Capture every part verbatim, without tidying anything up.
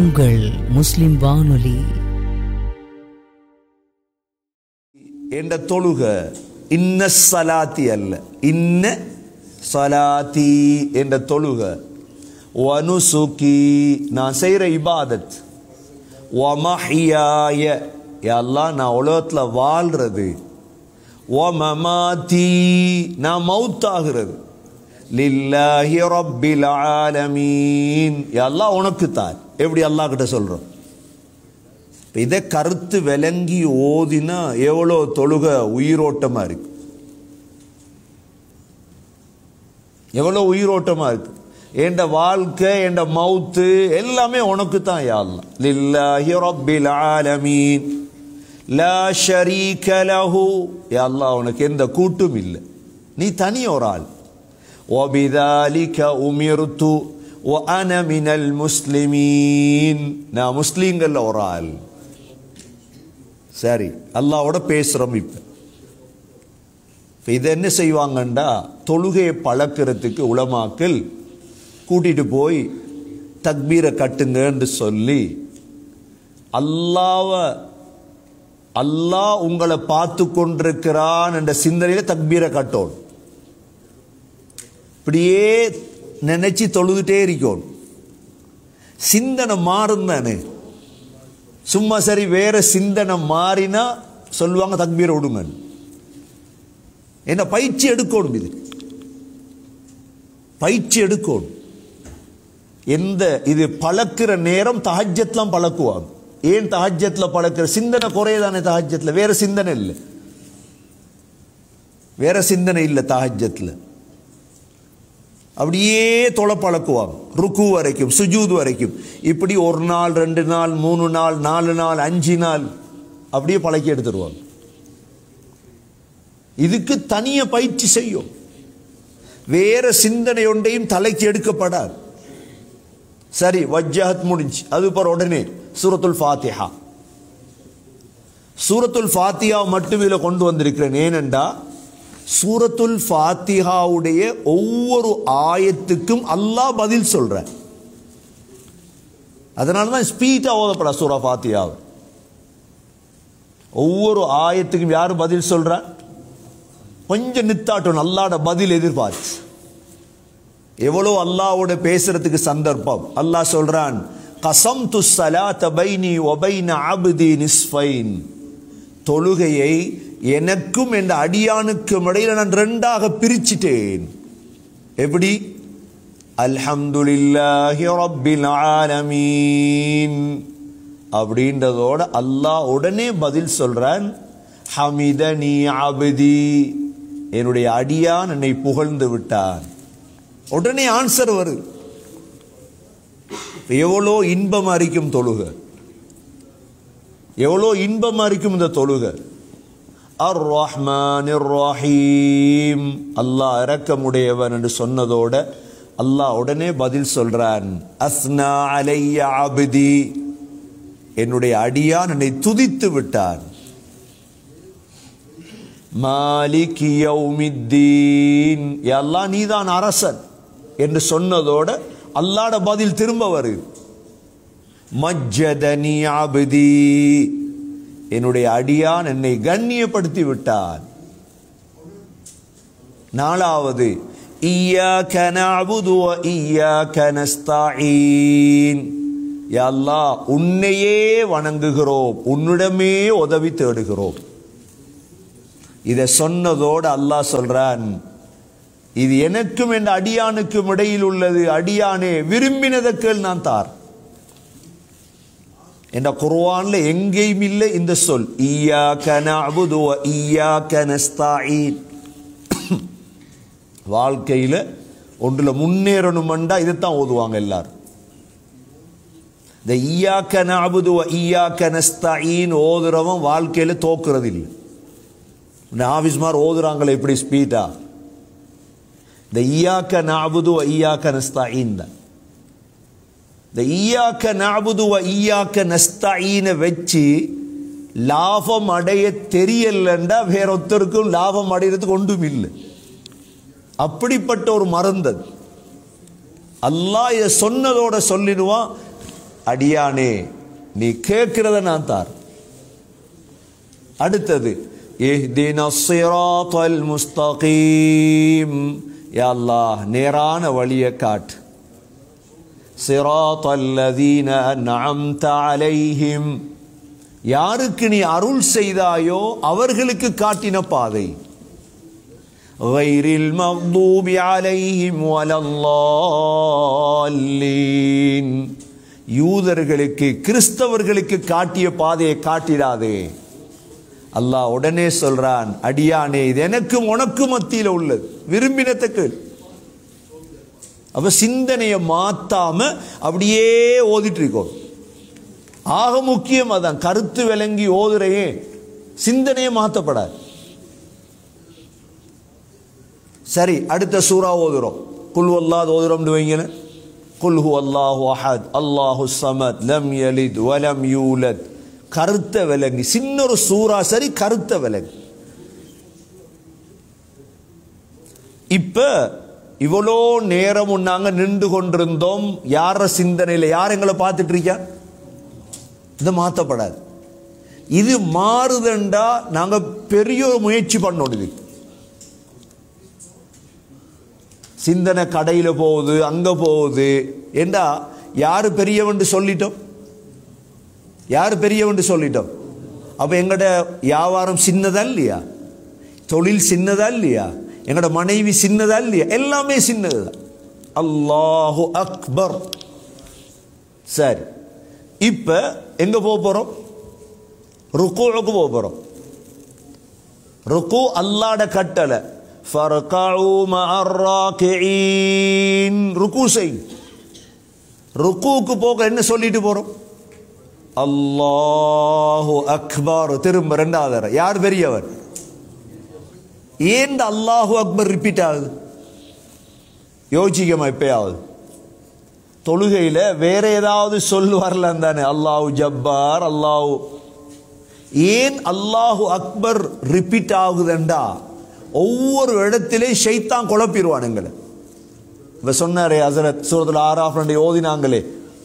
உங்கள் முஸ்லிம் வானொலி. என்ற தொழுக இன்ன சலாத்தி அல்ல, இன்ன சலாத்தி என்ற தொழுக, வனுசுகி நான் செய்கிற இபாதத், வமஹியாய அல்லாஹ் நான் உலகத்தில் வாழ்றது, வமமாதி நான் மௌத்தாகிறது, லில்லாஹி ரப்பில் ஆலமீன் அல்லாஹ் உனக்கு தான். எப்படி அல்லாஹ் கிட்ட சொல்கிறோம்? இதை கருத்து விளங்கி ஓதினா எவ்வளோ தொழுக உயிரோட்டமாக இருக்கு, எவ்வளோ உயிரோட்டமாக இருக்கு. என்ற வாழ்க்கை என்ற மவுத்து எல்லாமே உனக்கு தான் யா அல்லாஹ். லில்லாஹி ரப்பில் ஆலமீன் லா ஷரீக லஹு யா அல்லாஹ் உனக்கு எந்த கூட்டும் இல்லை, நீ தனி ஒரு ஆள். வபிதாலிக உமிர்து வ அன மினல் முஸ்லிமீன் நான் முஸ்லீம்கள்ல ஒரு ஆள். சரி, அல்லாவோட பேசுகிறோம். இப்போ இதை என்ன செய்வாங்கண்டா, தொழுகையை பழக்கிறதுக்கு உலமாக்கள் கூட்டிகிட்டு போய் தக்பீரை கட்டுங்கன்னு சொல்லி அல்லாவை அல்லாஹ் உங்களை பார்த்து கொண்டிருக்கிறான் என்ற சிந்தனையில் தக்பீரை கட்டோம். இப்படியே நினைச்சு தொழுதுட்டே இருக்கோம். சிந்தனை மாறும் தானே, சும்மா சரி வேற சிந்தனை மாறினா சொல்லுவாங்க தக்பீரை விடுங்க. என்ன பயிற்சி எடுக்கணும், இது பயிற்சி எடுக்கணும். எந்த இது பழக்கிற நேரம் தஹஜ்ஜத்லாம் பழக்குவாங்க. ஏன் தஹஜ்ஜத்ல பழக்கிற? சிந்தனை குறையதானே தஹஜ்ஜத்ல, வேற சிந்தனை இல்லை, வேற சிந்தனை இல்லை தஹஜ்ஜத்ல. அப்படியே தொலை பழக்குவாங்க, ருக்கு வரைக்கும் சுஜூத் வரைக்கும். இப்படி ஒரு நாள் ரெண்டு நாள் மூணு நாள் நாலு நாள் அஞ்சு நாள் அப்படியே பழக்கி எடுத்துருவாங்க. இதுக்கு தனிய பயிற்சி செய்யும். வேற சிந்தனை ஒன்றையும் தலைக்கு எடுக்கப்படாது. சரி, வஜ்ஜஹத் முடிஞ்சு, அது போற உடனே சூரத்துல் ஃபாத்திஹா. சூரத்துல் ஃபாத்திஹா மட்டும் இதில் கொண்டு வந்திருக்கிறேன். ஏனென்றா சூரத்துல் ஃபாத்திஹாவுடைய ஒவ்வொரு ஆயத்துக்கும் அல்லாஹ் பதில் சொல்ற. அதனால தான் ஸ்பீடா ஓதப்பட சூரா ஃபாத்திஹாவை. ஒவ்வொரு ஆயத்துக்கும் யாரு பதில் சொல்ற? கொஞ்சம் நித்தாட்டும், அல்லாஹ்வோட பதில் எதிர்பார்த்து. எவ்வளோ அல்லாஹ்வோட பேசுறதுக்கு சந்தர்ப்பம். அல்லாஹ் சொல்றான், கஸம்து ஸலாத பைனி வ பைன அப்தி நிஸ்ஃபைன், தொழுகையை எனக்கும் என்ற அடியானுக்கும் இடையில நான் ரெண்டாக பிரிச்சிட்டேன். எப்படி? அல்ஹம்துலில்லாஹி ரப்பில் ஆலமீன் அப்படின்றதோட அல்லாஹ் உடனே பதில் சொல்றான், ஹமிதனி அப்தி, என்னுடைய அடியான் என்னை புகழ்ந்து விட்டான். உடனே ஆன்சர் வருது. எவ்வளோ இன்பமா இருக்கும் தொழுக, எவ்வளோ இன்பமா இருக்கும் இந்த தொழுக. அர் ரஹ்மானிர் ரஹீம், அல்லாஹ் இரக்கமுடையவன் என்று சொன்னதோட அல்லாஹ் உடனே பதில் சொல்றான், அஸ்னா அலைய அப்தி, என்னுடைய அடியான் என்னை துதித்து விட்டான். மாலிகி யௌமித்தீன், யா அல்லாஹ் நீதான் அரசன் என்று சொன்னதோட அல்லாஹ்வோட பதில் திரும்ப வருது, மஜ்ஜதனி அப்தி, என்னுடைய அடியான் என்னை கண்ணியப்படுத்தி விட்டான். நாலாவது, இய்யாக நஅபுது வ இய்யாக நஸ்தஈன், யா அல்லாஹ் உன்னையே வணங்குகிறோம், உன்னிடமே உதவி தேடுகிறோம். இதை சொன்னதோடு அல்லாஹ் சொல்றான், இது எனக்கும் என் அடியானுக்கும் இடையில் உள்ளது, அடியானே விரும்பினதற்குள் நான் தார். என்ற குர்ஆன்ல எங்கேயும் இல்லை இந்த சொல், இய்யாக நஅபுது வ இய்யாக நஸ்தஈன். வாழ்க்கையில ஒன்றுல முன்னேறணும்டா இதைத்தான் ஓதுவாங்க எல்லாரும். இந்த இய்யாக நஅபுது வ இய்யாக நஸ்தஈன் ஓதுறவன் வாழ்க்கையில தோக்குறது இல்லை. ஆஃபீஸ்மார் ஓதுறாங்களே இப்படி ஸ்பீடா, இந்த இய்யாக நஅபுது வ இய்யாக நஸ்தஈன் தான். இந்த இய்யாக நஅபுது வ இய்யாக நஸ்தஈன வச்சு லாபம் அடைய தெரியலண்டா வேற ஒருத்தருக்கும் லாபம் அடைகிறதுக்கு ஒன்றும் இல்லை. அப்படிப்பட்ட ஒரு மருந்தது. அல்லாஹ் இதை சொன்னதோட சொல்லிடுவான், அடியானே நீ கேட்கிறத நான் தார். அடுத்தது இஹ்தினஸ் ஸிராத்தல் முஸ்தகீம், யா அல்லாஹ் நேரான வழியை காட்டு. ஸிராத்தல் லதீன அன்அம்த அலைஹிம், யாருக்கு நீ அருள் செய்தாயோ அவர்களுக்கு காட்டின பாதை. கைரில் மக்தூபி அலைஹிம் வலல்லால்லீன், யூதர்களுக்கு கிறிஸ்தவர்களுக்கு காட்டிய பாதையை காட்டிடாதே. அல்லாஹ் உடனே சொல்றான், அடியானே இது எனக்கும் உனக்கும் மத்தியில் உள்ளது, விரும்பினத்துக்கு. அப்ப சிந்தனையை மாத்தாம அப்படியே ஓதிட்டு இருக்கோம். ஆக முக்கியம் அதான், கருத்து விளங்கி ஓதுறையே, சிந்தனையை மாற்றப்படாது. சரி, அடுத்த சூரா ஓதுறோம். குல் வல்லாஹ் ஓதுறோம்னு வைங்க. குல் ஹு அல்லாஹு அஹத் அல்லாஹு ஸமத் லம் யலித் வலம் யூலத். கருத்த விளங்கி சின்ன ஒரு சூரா, சரி கருத்த விளங்கி. இப்ப இவ்வளோ நேரமும் நாங்க நின்று கொண்டிருந்தோம் யார சிந்தனையில், யார் எங்களை பார்த்துட்டு இருக்கா? இது மாற்றப்படாது. இது மாறுதண்டா நாங்க பெரிய ஒரு முயற்சி பண்ணோம். சிந்தனை கடையில் போகுது, அங்க போகுது. ஏண்டா யாரு பெரியவன் சொல்லிட்டோம், யாரு பெரியவன் சொல்லிட்டோம். அப்ப எங்கட வியாபாரம் சின்னதா இல்லையா, தொழில் சின்னதா இல்லையா, எங்கட மனைவி சின்னதா இல்லையா, எல்லாமே சின்னதுதான். அல்லாஹு அக்பர். சரி, இப்ப எங்க போக போறோம்? ருக்கூவுக்கு போக போறோம். ருக்கு அல்லாஹ்ட கட்டளை. ஃபர்கஉ மஅர் ராகிஈன், ருக்கு செய். ருக்கூவுக்கு போக என்ன சொல்லிட்டு போறோம்? அல்லாஹு அக்பர். திரும்ப ரெண்டாவது, யார் பெரியவர்? ஏன் அல்லாஹு அக்பர் ரிப்பீட் ஆகுது? யோசிக்கமா எப்பயாவது? தொழுகையில வேற ஏதாவது சொல் வரலாம் தானே? அல்லாஹு ஜப்பார், அல்லாஹு. ஏன் அல்லாஹு அக்பர் ரிப்பீட் ஆகுதுண்டா, ஒவ்வொரு இடத்திலே ஷைத்தான் குழப்பிடுவானுங்களே. இப்ப சொன்னாரே ஹஸரத் சூரத்துல் ஆராஃப் ஓதினாங்களே,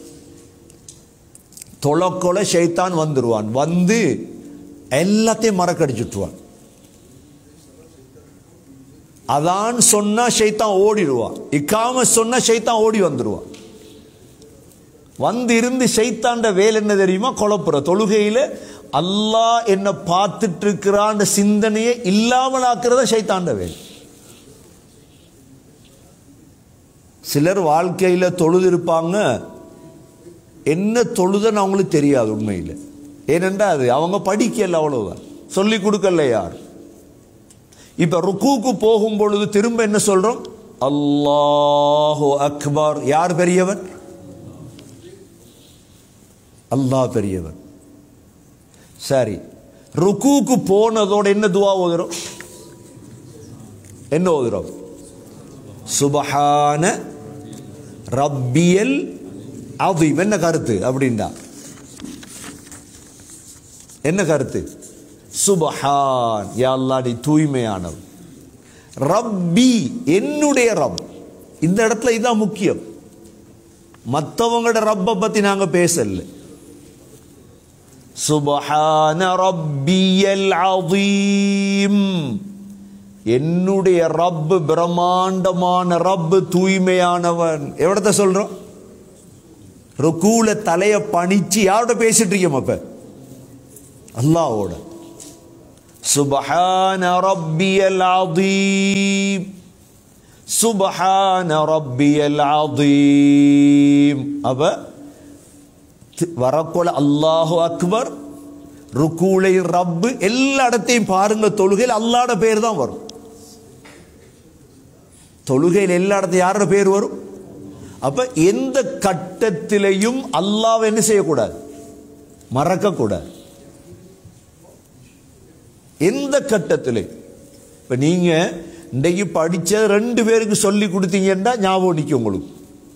தொலைக்கொலை ஷைத்தான் வந்துருவான், வந்து எல்லாத்தையும் மறக்கடிச்சுட்டுவான். அதான் சொன்னா ஷைத்தான் ஓடிடுவான், இக்காம சொன்னா ஷைத்தான் ஓடி வந்துடுவான். வந்து இருந்து ஷைத்தாண்ட வேலை என்ன தெரியுமா? குழப்புற. தொழுகையில அல்லாஹ் என்ன பார்த்துட்டு இருக்கிறான் சிந்தனையை இல்லாமல் ஆக்குறத ஷைத்தாண்ட வேலை. சிலர் வாழ்க்கையில தொழுது இருப்பாங்க, என்ன தொழுதன்னு அவங்களுக்கு தெரியாது உண்மையில். ஏனென்றா அது அவங்க படிக்கல, அவ்வளவுதான், சொல்லி கொடுக்கல யார். இப்ப ருக்கூக்கு போகும் பொழுது திரும்ப என்ன சொல்றோம்? அல்லாஹு அக்பர். யார் பெரியவர்? அல்லாஹ் பெரியவர். சரி, ருக்கூக்கு போனதோட என்ன துவா ஓதுறோம்? என்ன ஓதுறோம்? சுபஹான ரப்பியல் அதீம். என்ன கருத்து அப்படின்னா, என்ன கருத்து? சுபஹான், யா அல்லாஹ் நீ தூய்மையானவன். ரப்பி, என்னுடைய ரப். இந்த இடத்துல இதான் முக்கியம். மற்றவங்களோட ரப்பை பத்தி நாங்க பேசல. சுபஹான ரப்பியல் அதீம், என்னுடைய ரப்பு பிரம்மாண்டமான ரப்பு, தூய்மையானவன். எவ்வளத்த சொல்றோம்? ருக்கூல தலைய பணிச்சு யாரோட பேசிட்டு இருக்கோம்? அப்ப அல்லாஹ்வோட. சுபஹான ரப்பியல் அதீம், சுபஹான ரப்பியல் அதீம். அப்ப வரக்கோல அல்லாஹு அக்பர், ருக்கூலை ரப்பு, எல்லா இடத்தையும் பாருங்க. தொழுகையில் அல்லாஹ்ட பேர் தான் வரும். தொழுகையில் எல்லா இடத்தையும் யாரோட பேர் வரும்? அப்ப எந்த கட்டத்திலையும் அல்லாஹ்வை என்ன செய்யக்கூடாது? மறக்க கூடாது. எந்த கட்டத்திலே. இப்ப நீங்க இன்றைக்கு படிச்ச ரெண்டு பேருக்கு சொல்லி கொடுத்தீங்கன்னா ஞாபகம் நிற்கும் உங்களுக்கு.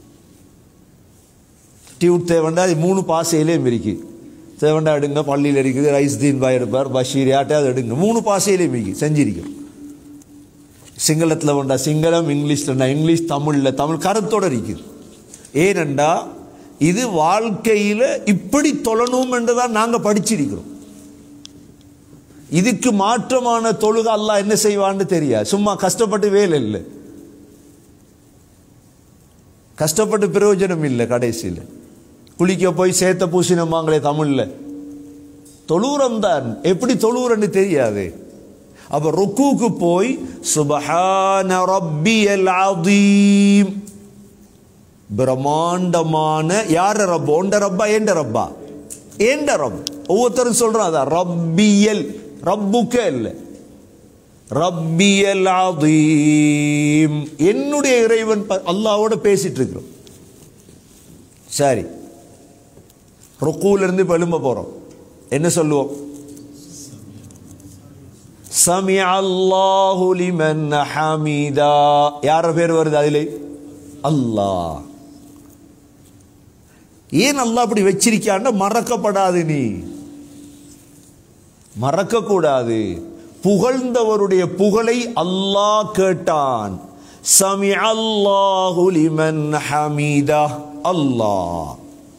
டியூட் தேவண்டா மூணு பாசையிலேயும் இருக்கு. தேவண்டா எடுங்க, பள்ளியில் இருக்குது, ரைஸ் தீன் பாய் இருப்பார், பஷீர் யாட்டையாவது எடுங்க, மூணு பாசையிலேயும் இருக்கு, செஞ்சிருக்கும். சிங்களத்தில் வேண்டா சிங்களம், இங்கிலீஷ்ல இங்கிலீஷ், தமிழில் தமிழ், கருத்தோட இருக்குது. ஏனெண்டா இது வாழ்க்கையில் இப்படி தொழணும் என்றுதான் நாங்கள் படிச்சிருக்கிறோம். இதுக்கு மாற்றமான தொழுகை அல்லாஹ் என்ன செய்வான்னு தெரியாது. சும்மா கஷ்டப்பட்டு வேலை இல்லை, கஷ்டப்பட்டு பிரயோஜனம் இல்லை. கடைசியில் குளிக்க போய் சேத்த பூசினமாங்களே தமிழ்ல, தொழுவுரம் தான். எப்படி தொழுவுறன்னு தெரியாது. அப்ப ருக்குக்கு போய் சுபஹான ரப்பியல் அதீம், பிரம்மாண்டமான யார ரப்பா? ஒண்ட ரப்பா ஏண்ட ரப்பா? ஏண்ட ரப். ஒவ்வொருத்தரும் சொல்றான் அதான் ரப்பியல், ரப்புக்க இல்லை, ரப்பியல் அதீம், என்னுடைய இறைவன். அல்லாஹ்வோட பேசிட்டு இருக்கிறோம். சரி, ருக்கூல இருந்து எழும்ப போறோம், என்ன சொல்லுவோம்? சமிஅ அல்லாஹு லிமன் ஹமீதா. யார பேர் வருது அதிலே? அல்லாஹ். ஏன் அல்லாஹ் அப்படி வச்சிருக்கான்னா மறக்கப்படாது, நீ மறக்க கூடாது. புகழ்ந்தவருடைய புகழை அல்லாஹ் கேட்டான். சமிஅ அல்லாஹு லிமன் ஹமீதா. அல்லாஹ்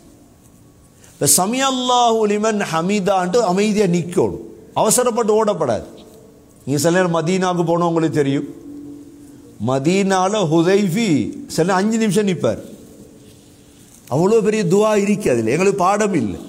சமிஅ அல்லாஹு லிமன் ஹமீதான்ட்டு அமைதியா நிக்கணும், அவசரப்பட்டு ஓடப்படாது. நீங்க சில நேரம் மதீனாவுக்கு போனோம், உங்களுக்கு தெரியும், மதீனால ஹுதைஃபி சில அஞ்சு நிமிஷம் நிற்பார். அவ்வளோ பெரிய துவா இருக்கு அதில், எங்களுக்கு பாடம் இல்லை.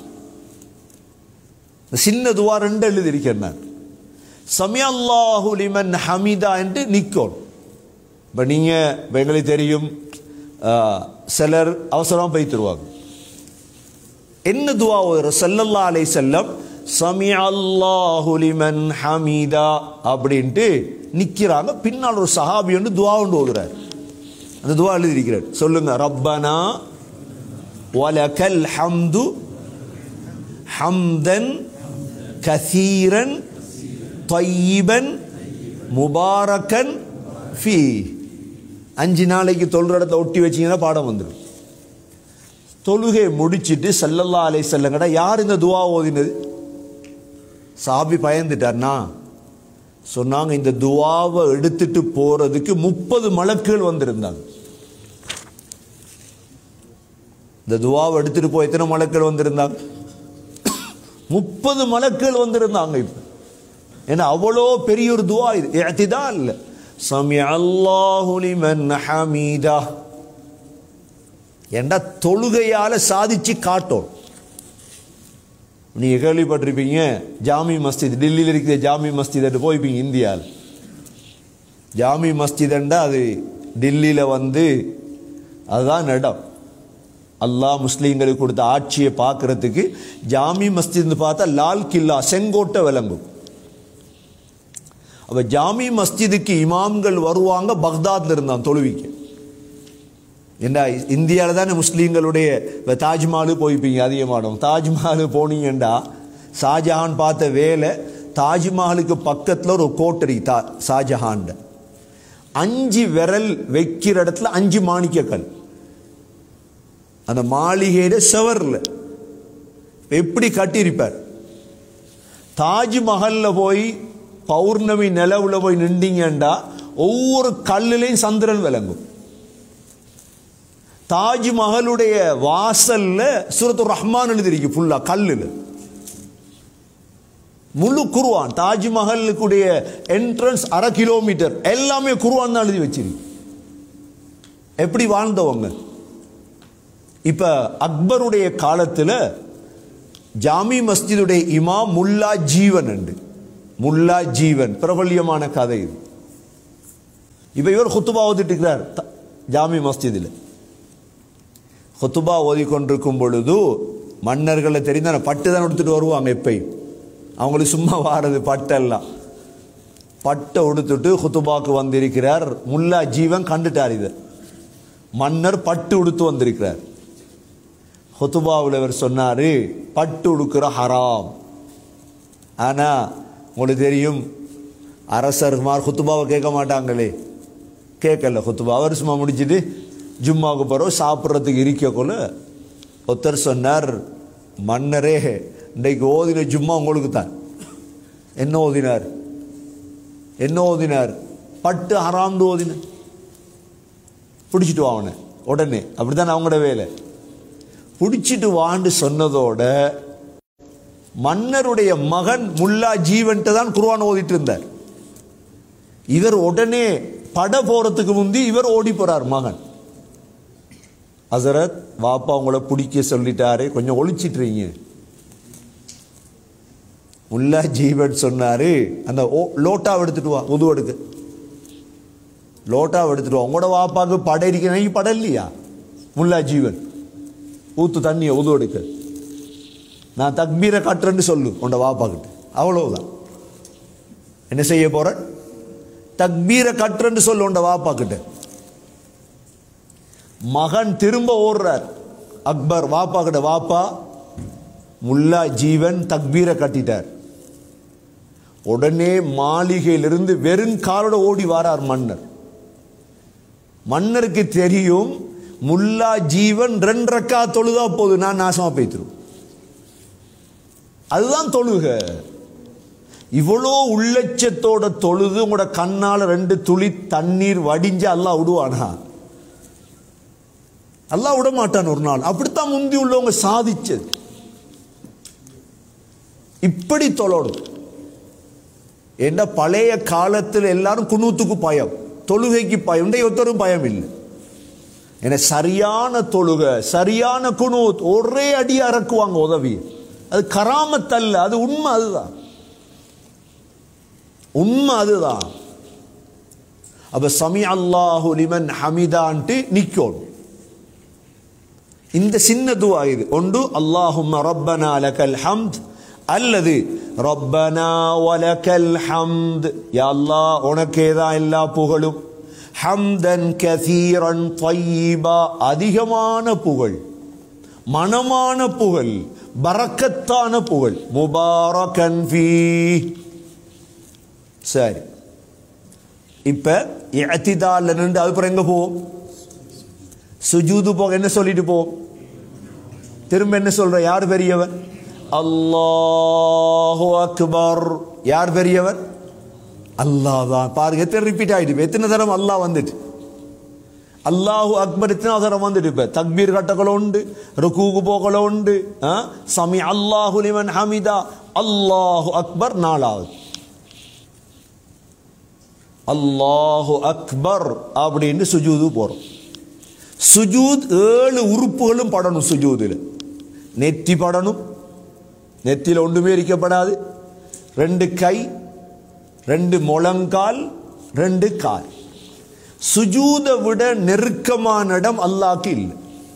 சின்ன துவா ரெண்டு எழுதி இருக்கேன் நான். சமிஅ அல்லாஹு லிமன் ஹமீதா என்று நிற்கும். இப்போ நீங்கள் எங்களுக்கு தெரியும், சிலர் அவசரமாக போய் தருவாங்க. என்ன துவா ஓதுற? ஸல்லல்லாஹு அலைஹி வஸல்லம் சமிஅ அல்லாஹு லிமன் ஹமீதா அப்படின்ட்டு நிற்கிறாங்க. பின்னால் ஒரு சஹாபி வந்து துவா ஒன்று ஓதுறார். அந்த துவா எழுதியிருக்கிறார். சொல்லுங்க, ரப்பனா வலக்கல் ஹம்து ஹம்தன் கசீரன் தையிபன் முபாரக்கன் ஃபீ. அஞ்சு நாளைக்கு தொழுற இடத்துல ஒட்டி வச்சிங்கன்னா பாடம் வந்துடும். தொழுகை முடிச்சுட்டு ஸல்லல்லாஹு அலைஹி வஸல்லம் கடை யார் இந்த துவா ஓதினது? சாபி பயந்துட்டார்னா சொன்னாங்க, இந்த துவாவை எடுத்துட்டு போறதுக்கு முப்பது மலக்குகள் வந்திருந்தாங்க. இந்த துவாவை எடுத்துட்டு போய் எத்தனை மலக்குகள் வந்திருந்தாங்க? முப்பது மலக்குகள் வந்திருந்தாங்க. இப்ப ஏன்னா அவ்வளோ பெரிய ஒரு துவா இது. இஅ்திதா இல்ல, சமிஅ அல்லாஹு லிமன் ஹமீதா என்ற தொழுகையால சாதிச்சு காட்டும். நீங்க கேள்விப்பட்டிருப்பீங்க, ஜாமி மஸ்ஜித் டெல்லியில் இருக்கிற ஜாமி மஸ்ஜித் போய்ப்பீங்க. இந்தியாவில் ஜாமி மஸ்ஜித்ண்டா அது டெல்லியில் வந்து அதுதான் இடம். அல்லாஹ் முஸ்லீம்களுக்கு கொடுத்த ஆட்சியை பார்க்கறதுக்கு ஜாமி மஸ்ஜித்னு பார்த்தா லால் கில்லா செங்கோட்டை விளங்கும். அப்ப ஜாமி மஸ்ஜிதுக்கு இமாம்கள் வருவாங்க பக்தாத்ல இருந்தான் தொழுவிக்க. என்ன இந்தியாவில் தானே முஸ்லீம்களுடைய தாஜ்மஹாலு போய்ப்பீங்க அதிகமானோம். தாஜ்மஹாலு போனீங்கண்டா ஷாஜஹான் பார்த்த வேலை, தாஜ்மஹாலுக்கு பக்கத்தில் ஒரு கோட்டரி தா ஷாஜஹான் அஞ்சு விரல் வைக்கிற இடத்துல அஞ்சு மாணிக்கக்கல். அந்த மாளிகையிட செவர்ல எப்படி கட்டியிருப்பார். தாஜ்மஹல்ல போய் பௌர்ணமி நிலவுல போய் நின்றீங்கண்டா ஒவ்வொரு கல்லுலையும் சந்திரன் விளங்கும். தாஜ்மஹலுடைய வாசல்ல சூரத்து ரஹ்மான் எழுதிருக்கு ஃபுல்லா கல்லுல. முழு குர்ஆன் தாஜ்மஹலுடைய என்ட்ரன்ஸ் அரை கிலோமீட்டர் எல்லாமே குர்ஆன் தான் எழுதி வச்சிருக்கு. எப்படி வாழ்ந்தவங்க. இப்ப அக்பருடைய காலத்துல ஜாமி மஸ்ஜிதுடைய இமாம் முல்லா ஜீவன் உண்டு. முல்லா ஜீவன் பிரபல்யமான கதை இது. இப்ப இவர் குத்துபா ஓதிட்டு இருக்கிறார் ஜாமி மஸ்ஜிதில். குத்துபா ஓதி கொண்டிருக்கும் பொழுது மன்னர்களை தெரிந்த பட்டு தான் எடுத்துட்டு வருவாங்க. எப்பயும் அவங்களுக்கு சும்மா வாரது பட்டெல்லாம். பட்டை உடுத்துட்டு குத்துபாக்கு வந்திருக்கிறார். முல்லா ஜீவன் கண்டுட்டார் இதை. மன்னர் பட்டு உடுத்து வந்திருக்கிறார். குத்துபாவில் இவர் சொன்னாரு, பட்டு உடுக்கிற ஹராம். ஆனா உங்களுக்கு தெரியும், அரசர்மார் குத்துபாவை கேட்க மாட்டாங்களே. கேட்கல குத்துபா. அவர் சும்மா முடிச்சுட்டு ஜும்மாவுக்கு போகிறோம் சாப்பிட்றதுக்கு இருக்கக்குள்ள ஒருத்தர் சொன்னார், மன்னரே இன்றைக்கு ஓதின ஜும்மா உங்களுக்கு தான். என்ன ஓதினார்? என்ன ஓதினார்? பட்டு ஹராம்னு ஓதினார். பிடிச்சிட்டு வாங்கின உடனே. அப்படித்தான் அவங்களோட வேலை. பிடிச்சிட்டு வாண்டு சொன்னதோட மன்னருடைய மகன் முல்லா ஜீவன்ட்டு தான் குர்ஆன் ஓதிட்டு இருந்தார். இவர் உடனே பட போறதுக்கு முந்தி இவர் ஓடி போறார். மகன், ஹசரத் வாப்பா உங்களை பிடிக்க சொல்லிட்டாரு, கொஞ்சம் ஒளிச்சிட்டுறீங்க. முல்லா ஜீவன் சொன்னாரு, அந்த லோட்டாவை எடுத்துட்டு வா, உது எடுக்க லோட்டாவை எடுத்துட்டு வா. உங்களோட வாப்பாக்கு பட இருக்கிற படம் இல்லையா? முல்லா ஜீவன் ஊத்து தண்ணியை உது எடுக்க, நான் தக்பீரை கட்டுறேன்னு சொல்லு உண்ட வாப்பா கிட்ட. அவ்வளவுதான். என்ன செய்ய போற? தக்பீரை கட்டுறேன்னு சொல்லு உண்ட வாப்பா கிட்ட. மகன் திரும்ப ஓடுறார். அக்பர் வாப்பா கிட்ட, வாப்பா முல்லா ஜீவன் தக்பீரை கட்டிட்டார். உடனே மாளிகையிலிருந்து வெறும் காலோட ஓடி வாரார் மன்னர். மன்னருக்கு தெரியும் முல்லா ஜீவன் ரெண்டு ரக்கா தொழுதா போது நான் நாசமா போய்த்திரும். அதுதான் தொழுக. இவ்வளோ உள்ளட்சத்தோட தொழுது உங்களோட கண்ணால ரெண்டு துளி தண்ணீர் வடிஞ்சு அல்லாஹ் விடுவானா? அல்லாஹ் விட மாட்டான் ஒரு நாள். அப்படித்தான் முந்தி உள்ளவங்க சாதிச்சது. இப்படி தொழணும். என்ன பழைய காலத்தில் எல்லாரும் குனூத்துக்கு பயம், தொழுகைக்கு பயம். ஒருத்தரும் பயம் இல்லை. என்ன சரியான தொழுக, சரியான குனூத், ஒரே அடி அறக்குவாங்க உதவி. அது கராமத் அல்ல, அது உண்மை. அதுதான் உண்மை. அதுதான். அப்ப சமி அல்லாஹு லிமன் ஹமிதான்ட்டு நிக்கணும். இந்த சின்ன துஆ இது. ஒன்று அல்லாஹும்ம ரப்பனா லக்கல் ஹம்த் அல்லது ரப்பனா வலக்கல் ஹம்த். யா அல்லாஹ் உனக்கே தான் எல்லா புகழும். ஹம்தன் கஸீரன் த்வையிபா, அதிகமான புகழ், மனமான புகழ், பரக்கத்தான புகழ். முபாரகன் ஃபீ. சரி, இப்ப இஅ்திதால்ல நின்று அதுக்கப்புறம் எங்க போவோம்? சுஜூது போக என்ன சொல்லிட்டு போவோம்? திரும்ப என்ன சொல்ற? யார் பெரியவன்? அல்லாஹு அக்பர். யார் பெரியவன்? அல்லாஹ் தான். பாருங்க எத்தனை ரிப்பீட் ஆயிட்டு, எத்தனை தரம் அல்லாஹ் வந்துட்டு. அல்லாஹு அக்பர் எத்தனை தரம் வந்துட்டு. இப்ப தக்பீர் கட்டக்களோ உண்டு, ருக்கூக்கு போக்களோ உண்டு. சமி அல்லாஹு லிமன் ஹமிதா, அல்லாஹு அக்பர் நாலாவது. அல்லாஹு அக்பர் அப்படின்னு சுஜூது போறோம். சுஜூத் ஏழு உறுப்புகளும் படணும். சுஜூதுல நெத்தி படணும். நெத்தியில் ஒன்றுமே இருக்கப்படாது. ரெண்டு கை, ரெண்டு முழங்கால், ரெண்டு கால். சுஜூத விட நெருக்கமான இடம் அல்லாஹ்க்கு இல்லை.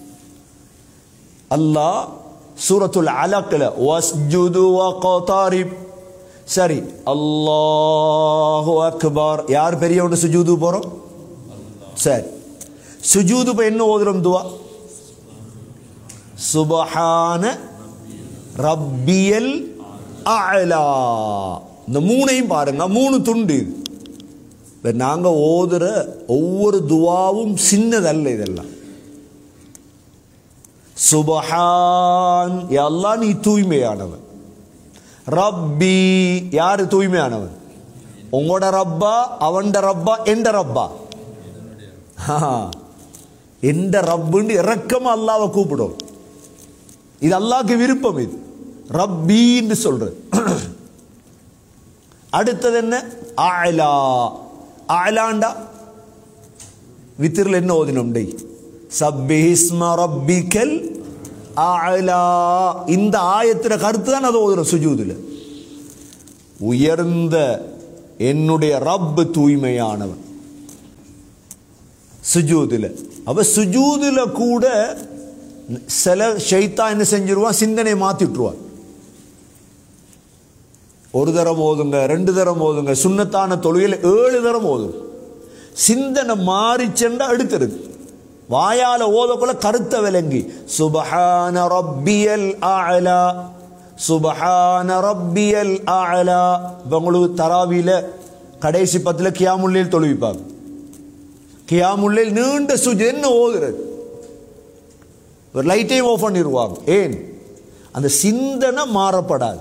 அல்லாஹ் சூரத்துல் அலக்ல வஸ்ஜுது வக்தரிப். சரி, அல்லாஹு அக்பர். யார் பெரியவன்? சுஜூது போறோம். சரி, சுஜூது இப்ப என்ன ஓதுறோம்? துவா சுப்ஹான ரப்பியல் அலா. இந்த மூணையும் பாருங்க, மூணு துண்டு. நாங்க ஓதுற ஒவ்வொரு துவாவும் சின்னதல்ல. இதெல்லாம் சுப்ஹான், யா அல்லாஹ் நீ தூய்மையானவன். ரப்பி, யாரு தூய்மையானவன்? உங்களோட ரப்பா, அவன்ட ரப்பா, எந்த ரப்பா? எந்த ரப்புன்னு இறக்கமா அல்லாஹ்வை கூப்பிடும். இது அல்லாஹ்க்கு விருப்பம். இது ரப்பின்னு சொல்றது. அடுத்தது என்ன? அலா. அலாண்டா வித்திரில் என்ன ஓதினோம்? டை சப்பிஹிஸ்ம ரப்பிக்கல் அலா. இந்த ஆயத்தின கருத்து தான் அதை ஓதுறோம் சுஜூதுல. உயர்ந்த என்னுடைய ரப்பு தூய்மையானவன். சுஜூதுல. அப்ப சுஜூதுல கூட சில ஷைத்தான் என்ன செஞ்சிருவான்? சிந்தனை மாத்திட்டுருவான். ஒரு தரம் ஓதுங்க, ரெண்டு தரம் ஓதுங்க. சுன்னத்தான தொழுகையில் ஏழு தரம் ஓதும். சிந்தனை மாறி சென்றா எடுத்துருது. வாயால ஓதக்குள்ள கருத்தை விளங்கி சுப்ஹான ரப்பியல் அலா, சுப்ஹான ரப்பியல் அலா. உங்களுக்கு தராவில கடைசி பத்துல கியாமுல்லைல் தொழுவிப்பாங்க. கியாமுல்லைல் நீண்ட சுஜூத் என்ன ஓதுறது? ஒரு லைட்டையும் ஆஃப் பண்ணிடுவாங்க. ஏன்? அந்த சிந்தனை மாறப்படாது.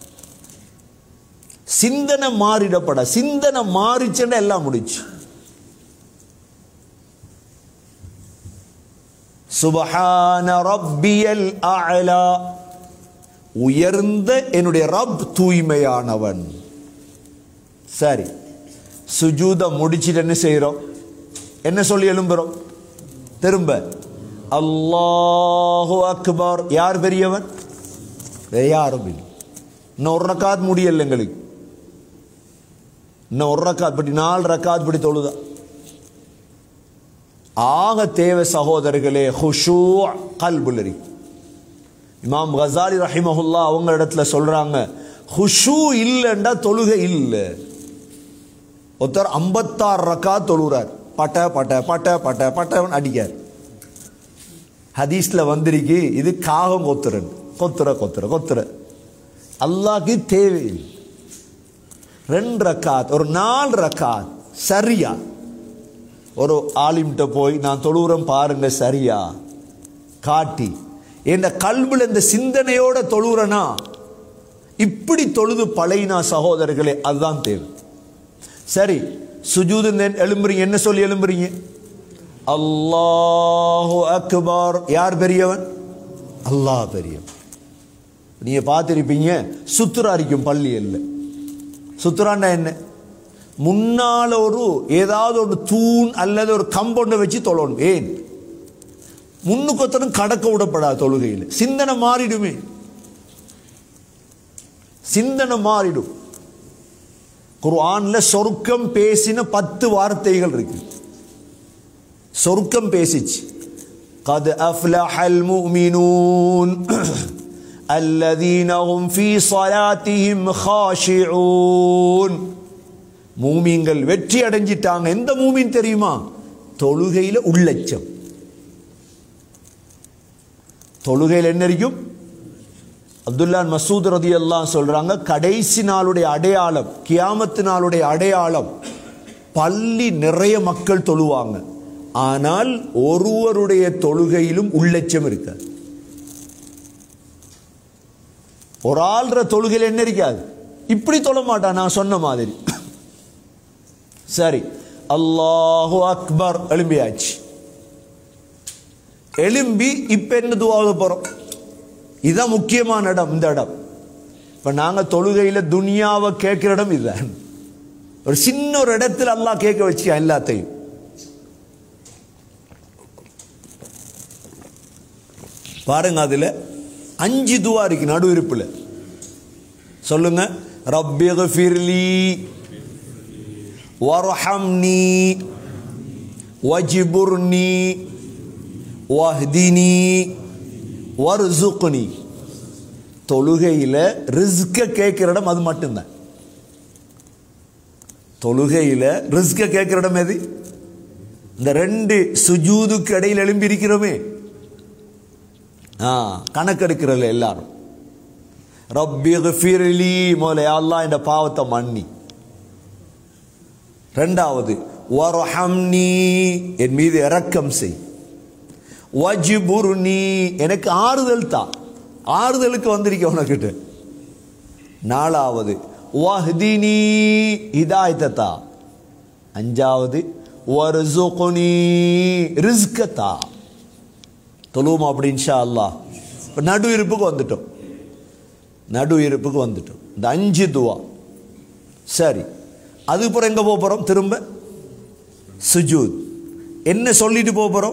சிந்தனை மாறிடப்பட. சிந்தனை மாறிச்சேன்னா எல்லாம் முடிச்சு. சுப்ஹான ரப்பியல் அஅலா, உயர்ந்த என்னுடைய ரப் தூய்மையானவன். சரி, சுஜூத முடிச்சிட்டு என்ன செய்கிறோம்? என்ன சொல்லி எழும்புறோம்? திரும்ப அல்லாஹு அக்பர். யார் பெரியவன்? யாரும் இல்லை. இன்னும் ஒரு ரக்காத் முடியல எங்களுக்கு. இன்னும் ஒரு ரக்காத் படி நாலு ரக்காத் படி தொழுதா ஆக தேவை சகோதரர்களே. ஹுஷூ கல்புல் இருக்கு. இமாம் கசாலி ரஹிமஹுல்லா அவங்க இடத்துல சொல்றாங்க, ஹுஷூ இல்லைண்டா தொழுகை இல்லை. ஒருத்தர் ஐம்பத்தாறு ரக்காத் தொழுகிறார், பட்ட பட்ட பட்ட பட்ட பட்டவன் அடிக்கார். ஹதீஸ்ல வந்திருக்கு, இது காகம் கொத்துறன், கொத்துற கொத்துற கொத்துற. அல்லாஹ்க்கு தேவையில்லை. ரெண்டு ரக்காத், ஒரு நாலு ரக்காத் சரியா. ஒரு ஆலிம்கிட்ட போய் நான் தொழுகிறேன் பாருங்க சரியா காட்டி, என் கல்வில இந்த சிந்தனையோட தொழுகிறனா, இப்படி தொழுது பழையினா சகோதரர்களே, அதுதான் தேவை. சரி, சுஜூது எழும்புறீங்க, என்ன சொல்லி எழும்புறீங்க? அல்லாஹு அக்பர். யார் பெரியவன்? அல்லாஹ் பெரியவன். நீங்க பார்த்திருப்பீங்க, சுத்துரா இருக்கும் பள்ளியில். சுத்துராண்டா என்ன? முன்னால ஒரு ஏதாவது ஒரு தூண் அல்லது ஒரு கம்பவுண்டை வச்சு தொழணும். ஏன்? முன்னுக்கு ஒருத்தரும் கடக்க விடப்படாது தொழுகையில். சிந்தனை மாறிடுமே, சிந்தனை மாறிடும். குர்ஆன்ல சொர்க்கம் பேசின பத்து வார்த்தைகள் இருக்கு. சொர்க்கம் பேசிச்சு, கத் அஃப்லஹல் முஃமினூன் அல்லதீன ஹும் ஃபீ ஸலாத்திஹிம் காஷிஊன். மூமின்கள் வெற்றி அடைஞ்சிட்டாங்க. எந்த மூமின் தெரியுமா? தொழுகையில உள்ளச்சம். தொழுகையில் என்ன இருக்கும்? அப்துல்லா மசூத் ரலியல்லாஹு சொல்றாங்க, கடைசி நாளுடைய அடையாளம், கியாமத்து நாளுடைய அடையாளம், பள்ளி நிறைய மக்கள் தொழுவாங்க, ஆனால் ஒருவருடைய தொழுகையிலும் உள்ளச்சம் இருக்காது. ஒரு ஆள்ற தொழுகையில் என்ன இருக்காது? இப்படி தொழ மாட்டான், நான் சொன்ன மாதிரி. சரி, அல்லாஹு அக்பர் எழும்பியாச்சு. எழும்பி இப்ப என்ன துஆ போறோம்? இதுதான் முக்கியமான இடம். இந்த இடம் இப்ப நாங்க தொழுகையில துனியாவை கேட்கிற இடம் இதுதான். ஒரு சின்ன ஒரு இடத்துல அல்லாஹ் கேட்க வச்சு எல்லாத்தையும். பாருங்க, அதுல அஞ்சு துஆ இருக்கு நடு இருப்புல. சொல்லுங்க, ரப்பிக்ஃபிர்லி வர்ஹம்னி வஜ்புர்னி வஹ்தினி வர்சுக்னி. தொழுகையில ரிஸ்க கேட்கிற இடம் அது மட்டும்தான். தொழுகையில ரிஸ்க கேட்கிற இடம் எது? இந்த ரெண்டு சுஜூதுக்கு இடையில் எழும்பி இருக்கிறோமே, கணக்கெடுக்கிறல எல்லாரும். ரப்பிக்ஃபிர்லி, மோலே அல்லாஹ் இந்த பாவத்தை மன்னி. ரெண்டாவது வர்ஹம்னி, என் மீது இரக்கம் செய். வஜ்புர்னி, எனக்கு ஆறுதல் தா, ஆறுதலுக்கு வந்திருக்க உனக்கிட்ட. நாலாவது வஹ்தினி, ஹிதாயத்தை தா. அஞ்சாவது வர்சுக்னி, ரிஸ்க தா. தொழுவோம் அப்படி இன்ஷா அல்லாஹ். இப்போ நடு இருப்புக்கு வந்துட்டோம், நடு இருப்புக்கு வந்துட்டோம். இந்த அஞ்சு துவா சரி. அதுக்கப்புறம் எங்க போக போறோம்? திரும்ப சுஜூத். என்ன சொல்லிட்டு போக போறோம்?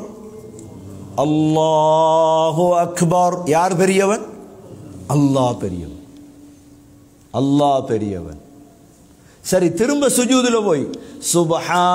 அல்லாஹு அக்பர். யார் பெரியவன்? அல்லாஹ் பெரியவன், அல்லாஹ் பெரியவன். சரி, திரும்ப சுஜூதுல போய் சுப்ஹான்